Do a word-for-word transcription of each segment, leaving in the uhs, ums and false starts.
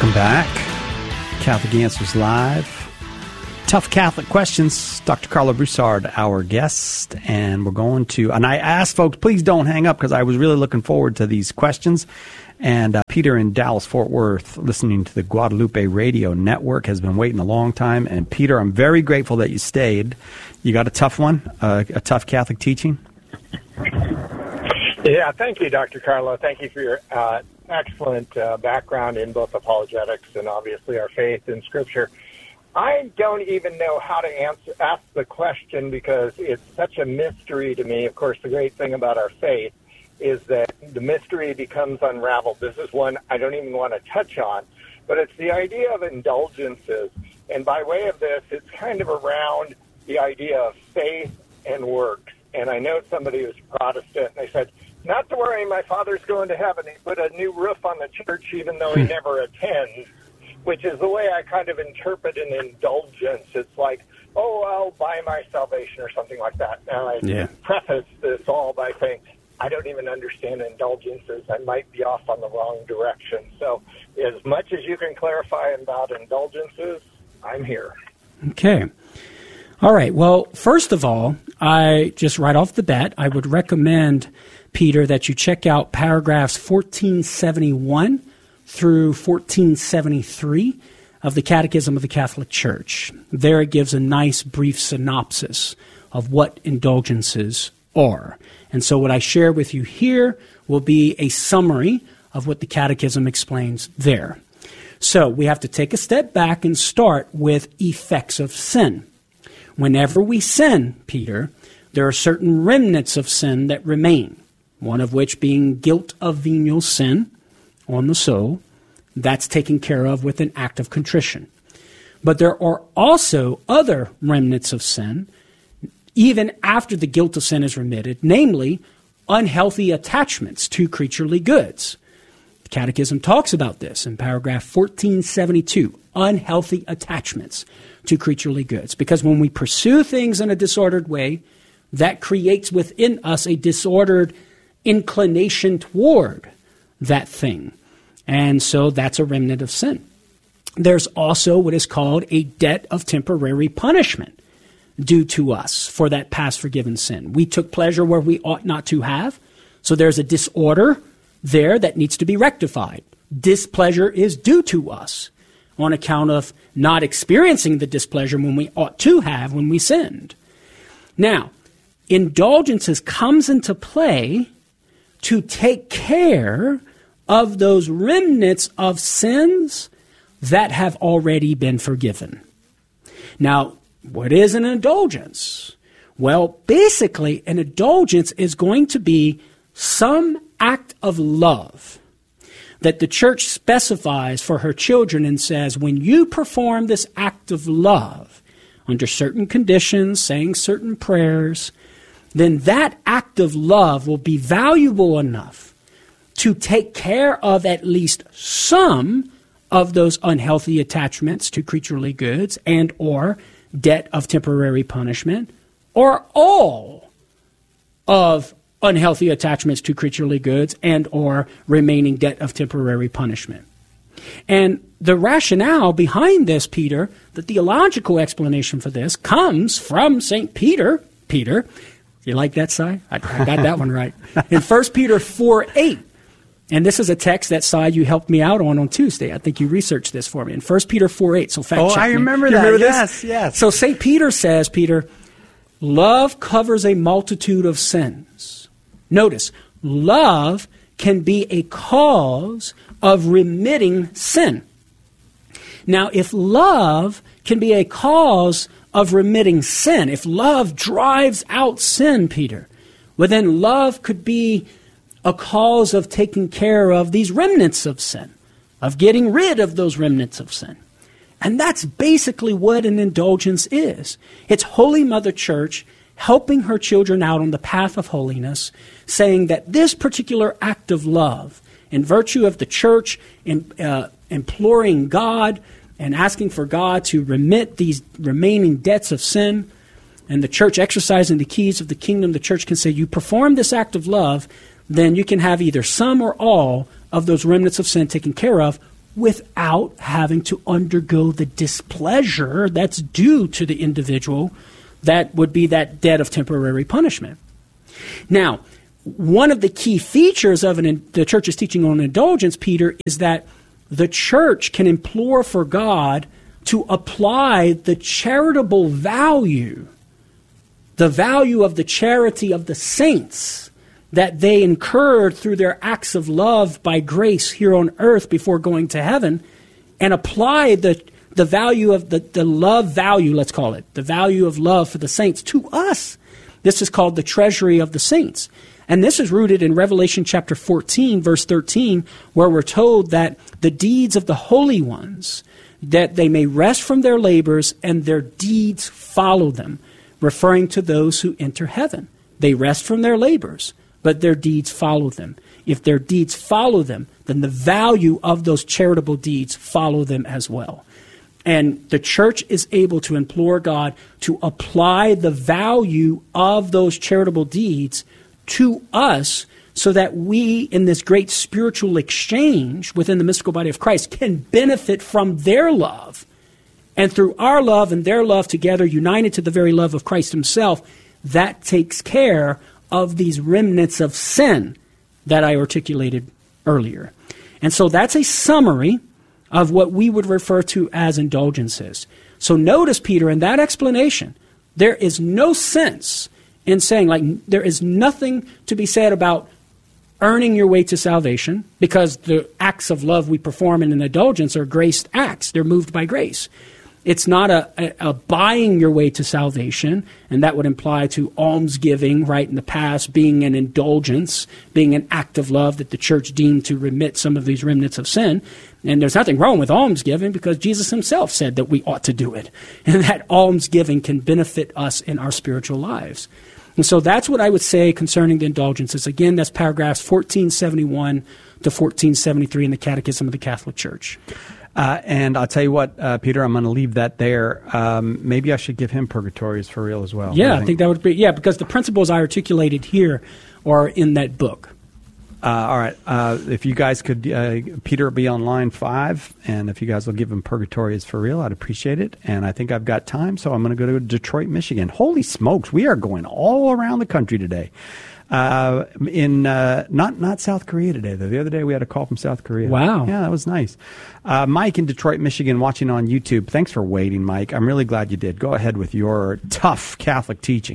Welcome back. Catholic Answers Live. Tough Catholic questions. Doctor Karla Broussard, our guest, and we're going to, and I asked folks, please don't hang up because I was really looking forward to these questions. And uh, Peter in Dallas, Fort Worth, listening to the Guadalupe Radio Network, has been waiting a long time. And Peter, I'm very grateful that you stayed. You got a tough one, uh, a tough Catholic teaching? Yeah, thank you, Doctor Karla. Thank you for your uh, excellent uh, background in both apologetics and obviously our faith in Scripture. I don't even know how to answer ask the question because it's such a mystery to me. Of course, the great thing about our faith is that the mystery becomes unraveled. This is one I don't even want to touch on, but it's the idea of indulgences. And by way of this, it's kind of around the idea of faith and works. And I know somebody who's Protestant, and they said, not to worry, my father's going to heaven. He put a new roof on the church even though he never attends, which is the way I kind of interpret an indulgence. It's like, oh, I'll buy my salvation or something like that. Now, I yeah. preface this all by saying, I don't even understand indulgences. I might be off on the wrong direction. So as much as you can clarify about indulgences, I'm here. Okay. All right. Well, first of all, I just right off the bat, I would recommend, Peter, that you check out paragraphs fourteen seventy-one through fourteen seventy-three of the Catechism of the Catholic Church. There it gives a nice brief synopsis of what indulgences are. And so what I share with you here will be a summary of what the Catechism explains there. So we have to take a step back and start with effects of sin. Whenever we sin, Peter, there are certain remnants of sin that remain, one of which being guilt of venial sin on the soul. That's taken care of with an act of contrition. But there are also other remnants of sin, even after the guilt of sin is remitted, namely unhealthy attachments to creaturely goods. The Catechism talks about this in paragraph fourteen seventy-two, unhealthy attachments to creaturely goods. Because when we pursue things in a disordered way, that creates within us a disordered inclination toward that thing. And so that's a remnant of sin. There's also what is called a debt of temporary punishment due to us for that past forgiven sin. We took pleasure where we ought not to have, so there's a disorder there that needs to be rectified. Displeasure is due to us on account of not experiencing the displeasure when we ought to have when we sinned. Now, indulgences comes into play to take care of those remnants of sins that have already been forgiven. Now, what is an indulgence? Well, basically, an indulgence is going to be some act of love that the church specifies for her children and says, when you perform this act of love under certain conditions, saying certain prayers, then that act of love will be valuable enough to take care of at least some of those unhealthy attachments to creaturely goods and or debt of temporary punishment, or all of unhealthy attachments to creaturely goods and or remaining debt of temporary punishment. And the rationale behind this, Peter, the theological explanation for this comes from Saint Peter. Peter, you like that, Si? I, I got that one right. In First Peter four eight. And this is a text that, Si, you helped me out on on Tuesday. I think you researched this for me. In First Peter four eight, so fact oh, check I me. remember you that, remember yes, this? yes. So Saint Peter says, Peter, love covers a multitude of sins. Notice, love can be a cause of remitting sin. Now, if love can be a cause of remitting sin, if love drives out sin, Peter, well, then love could be a cause of taking care of these remnants of sin, of getting rid of those remnants of sin. And that's basically what an indulgence is. It's Holy Mother Church helping her children out on the path of holiness, saying that this particular act of love, in virtue of the church in, uh, imploring God and asking for God to remit these remaining debts of sin, and the church exercising the keys of the kingdom, the church can say, you perform this act of love, then you can have either some or all of those remnants of sin taken care of, or all of those unhealthy attachments to creaturely goods and or debt of temporary punishment. And that's basically what an indulgence is. It's Holy Mother Church helping her children out on the path of holiness, saying that this particular act of love, in virtue of the church imploring God and asking for God to remit these remaining debts of sin, and the church exercising the keys of the kingdom, the church can say, you perform this act of love, then you can have either some or all of those remnants of sin taken care of, without having to undergo the displeasure that's due to the individual that would be that debt of temporary punishment. Now, one of the key features of an, the church's teaching on indulgence, Peter, is that the church can implore for God to apply the charitable value, the value of the charity of the saints that they incurred through their acts of love by grace here on earth before going to heaven, and apply the, the value of the, the love value, let's call it, the value of love for the saints to us. This is called the treasury of the saints. And this is rooted in Revelation chapter fourteen, verse thirteen, where we're told that the deeds of the holy ones, that they may rest from their labors and their deeds follow them, referring to those who enter heaven. They rest from their labors, but their deeds follow them. If their deeds follow them, then the value of those charitable deeds follow them as well. And the church is able to implore God to apply the value of those charitable deeds to us so that we, in this great spiritual exchange within the mystical body of Christ, can benefit from their love. And through our love and their love together, united to the very love of Christ himself, that takes care of these remnants of sin that I articulated earlier. And so that's a summary of what we would refer to as indulgences. So notice, Peter, in that explanation, there is no sense in saying, like, there is nothing to be said about earning your way to salvation, because the acts of love we perform in an indulgence are graced acts. They're moved by grace. It's not a, a, a buying your way to salvation, and that would imply to almsgiving, right, in the past, being an indulgence, being an act of love that the church deemed to remit some of these remnants of sin. And there's nothing wrong with almsgiving, because Jesus himself said that we ought to do it, and that almsgiving can benefit us in our spiritual lives. And so that's what I would say concerning the indulgences. Again, that's paragraphs fourteen seventy-one to fourteen seventy-three in the Catechism of the Catholic Church. Uh, and I'll tell you what, uh, Peter, I'm going to leave that there. Um, maybe I should give him purgatories for real as well. Yeah, I think? think that would be, yeah, because the principles I articulated here are in that book. Uh, all right. Uh, if you guys could, uh, Peter will be on line five, and if you guys will give him purgatories for real, I'd appreciate it. And I think I've got time, so I'm going to go to Detroit, Michigan. Holy smokes, we are going all around the country today. Uh, in uh, not not South Korea today, though. The other day we had a call from South Korea. Wow. Yeah, that was nice. Uh, Mike in Detroit, Michigan, watching on YouTube. Thanks for waiting, Mike. I'm really glad you did. Go ahead with your tough Catholic teaching.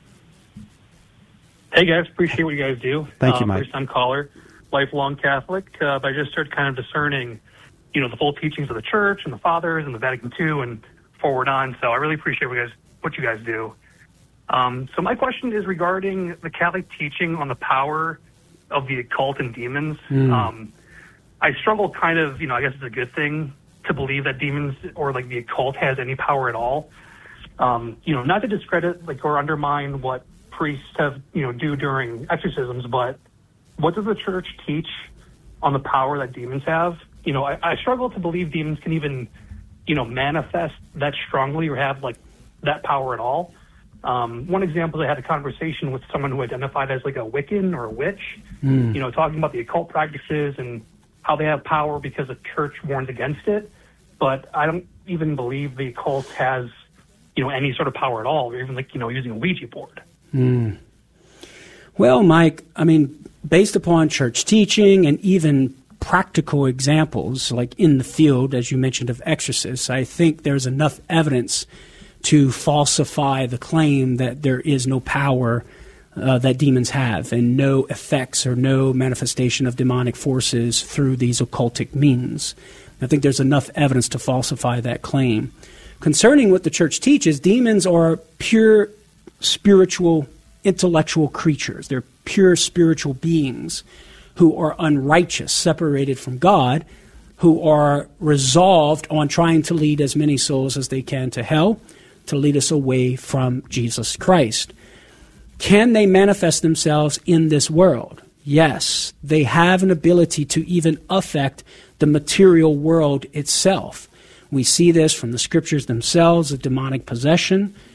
Hey, guys. Appreciate what you guys do. Thank you, uh, Mike. First-time caller, lifelong Catholic. Uh, but I just started kind of discerning, you know, the full teachings of the Church and the Fathers and the Vatican Two and forward on. So I really appreciate what you guys, what you guys do. Um, so my question is regarding the Catholic teaching on the power of the occult and demons. Mm. Um, I struggle kind of, you know, I guess it's a good thing to believe that demons or like the occult has any power at all. Um, you know, not to discredit like or undermine what priests have, you know, do during exorcisms, but what does the Church teach on the power that demons have? You know, I, I struggle to believe demons can even, you know, manifest that strongly or have like that power at all. Um, one example, I had a conversation with someone who identified as like a Wiccan or a witch, mm. you know, talking about the occult practices and how they have power because the Church warns against it. But I don't even believe the occult has, you know, any sort of power at all, or even like, you know, using a Ouija board. Mm. Well, Mike, I mean, based upon Church teaching and even practical examples, like in the field, as you mentioned, of exorcists, I think there's enough evidence to falsify the claim that there is no power uh, that demons have and no effects or no manifestation of demonic forces through these occultic means. I think there's enough evidence to falsify that claim. Concerning what the Church teaches, demons are pure spiritual, intellectual creatures. They're pure spiritual beings who are unrighteous, separated from God, who are resolved on trying to lead as many souls as they can to hell, to lead us away from Jesus Christ. Can they manifest themselves in this world? Yes, they have an ability to even affect the material world itself. We see this from the Scriptures themselves of demonic possession.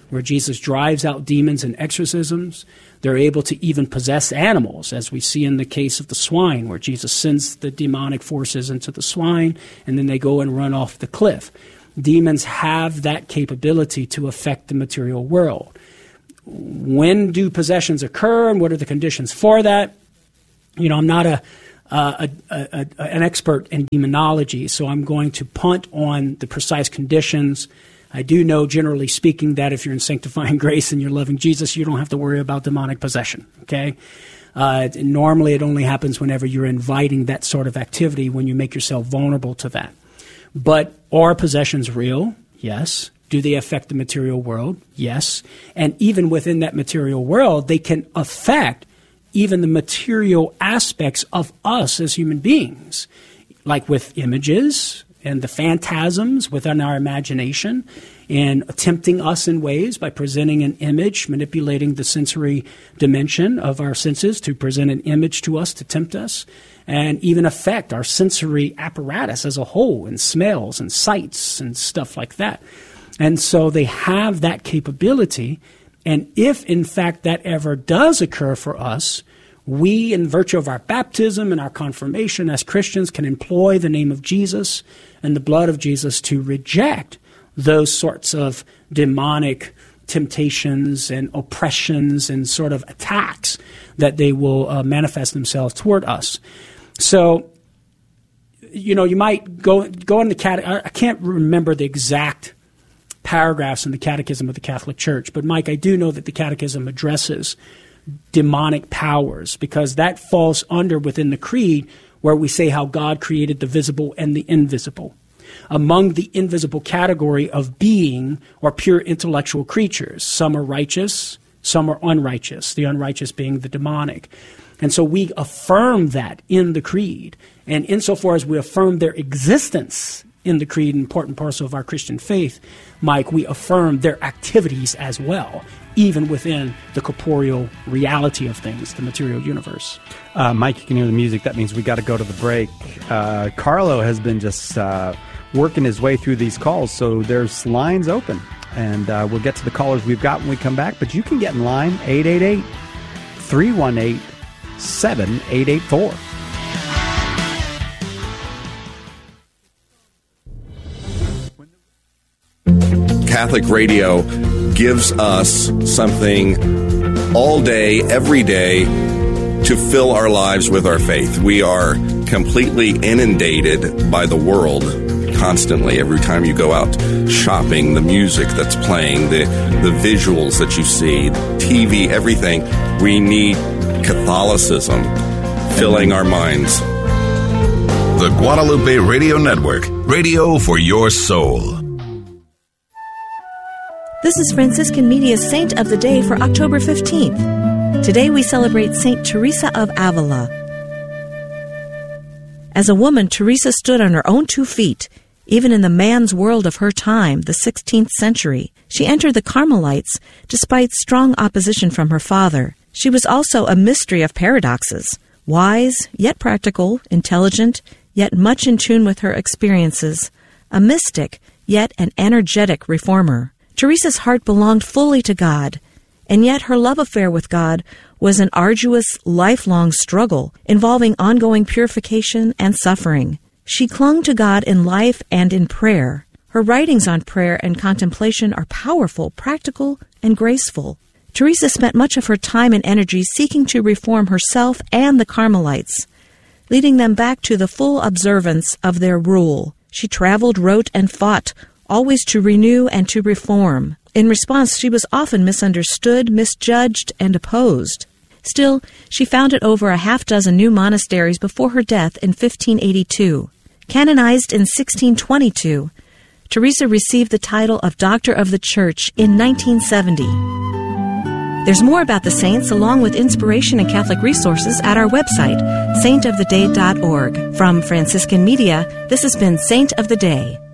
where Jesus drives out demons in exorcisms. They're able to even possess animals, as we see in the case of the swine, where Jesus sends the demonic forces into the swine, and then they go and run off the cliff. Demons have that capability to affect the material world. When do possessions occur, and what are the conditions for that? You know, I'm not a, uh, a, a, a an expert in demonology, so I'm going to punt on the precise conditions. I do know, generally speaking, that if you're in sanctifying grace and you're loving Jesus, you don't have to worry about demonic possession, okay? Uh, normally, it only happens whenever you're inviting that sort of activity, when you make yourself vulnerable to that. But are possessions real? Yes. Do they affect the material world? Yes. And even within that material world, they can affect even the material aspects of us as human beings, like with images and the phantasms within our imagination, and tempting us in ways by presenting an image, manipulating the sensory dimension of our senses to present an image to us to tempt us, and even affect our sensory apparatus as a whole, and smells and sights and stuff like that. And so they have that capability, and if in fact that ever does occur for us, we, in virtue of our baptism and our confirmation as Christians, can employ the name of Jesus and the blood of Jesus to reject those sorts of demonic temptations and oppressions and sort of attacks that they will uh, manifest themselves toward us. So, you know, you might go go in the cat. I can't remember the exact paragraphs in the Catechism of the Catholic Church, but Mike, I do know that the Catechism addresses demonic powers, because that falls under within the Creed, where we say how God created the visible and the invisible. Among the invisible category of being are pure intellectual creatures. Some are righteous, some are unrighteous, the unrighteous being the demonic. And so we affirm that in the Creed. And insofar as we affirm their existence in the Creed, and part and parcel of our Christian faith, Mike, we affirm their activities as well, even within the corporeal reality of things, the material universe. Uh, Mike, you can hear the music. That means we got to go to the break. Uh, Carlo has been just uh, working his way through these calls, so there's lines open. And uh, we'll get to the callers we've got when we come back. But you can get in line, eight eight eight, three one eight, seven eight eight four. Catholic Radio gives us something all day, every day, to fill our lives with our faith. We are completely inundated by the world constantly. Every time you go out shopping, the music that's playing, the, the visuals that you see, T V, everything. We need Catholicism filling our minds. The Guadalupe Radio Network, radio for your soul. This is Franciscan Media's Saint of the Day for October fifteenth. Today we celebrate Saint Teresa of Avila. As a woman, Teresa stood on her own two feet, even in the man's world of her time, the sixteenth century. She entered the Carmelites despite strong opposition from her father. She was also a mystery of paradoxes, wise, yet practical, intelligent, yet much in tune with her experiences, a mystic, yet an energetic reformer. Teresa's heart belonged fully to God, and yet her love affair with God was an arduous, lifelong struggle involving ongoing purification and suffering. She clung to God in life and in prayer. Her writings on prayer and contemplation are powerful, practical, and graceful. Teresa spent much of her time and energy seeking to reform herself and the Carmelites, leading them back to the full observance of their rule. She traveled, wrote, and fought, always to renew and to reform. In response, she was often misunderstood, misjudged, and opposed. Still, she founded over a half dozen new monasteries before her death in fifteen eighty-two. Canonized in sixteen twenty-two, Teresa received the title of Doctor of the Church in nineteen seventy. There's more about the saints, along with inspiration and Catholic resources, at our website, saint of the day dot org. From Franciscan Media, this has been Saint of the Day.